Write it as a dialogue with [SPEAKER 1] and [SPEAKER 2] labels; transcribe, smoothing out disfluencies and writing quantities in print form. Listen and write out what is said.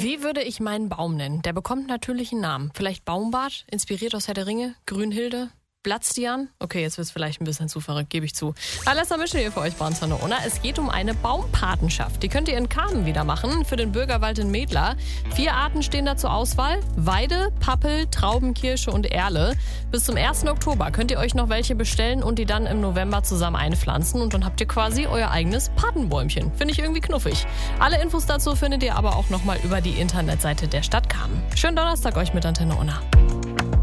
[SPEAKER 1] Wie würde ich meinen Baum nennen? Der bekommt natürlich einen Namen. Vielleicht Baumbart, inspiriert aus Herr der Ringe, Grünhilde, Blattstian. Okay, jetzt wird es vielleicht ein bisschen zu verrückt, gebe ich zu. Alessa Mischel hier für euch bei Antenne Unna. Es geht um eine Baumpatenschaft. Die könnt ihr in Kamen wieder machen für den Bürgerwald in Medlar. 4 Arten stehen da zur Auswahl. Weide, Pappel, Trauben, Kirsche und Erle. Bis zum 1. Oktober könnt ihr euch noch welche bestellen und die dann im November zusammen einpflanzen. Und dann habt ihr quasi euer eigenes Patenbäumchen. Finde ich irgendwie knuffig. Alle Infos dazu findet ihr aber auch nochmal über die Internetseite der Stadt Kamen. Schönen Donnerstag euch mit Antenne Unna.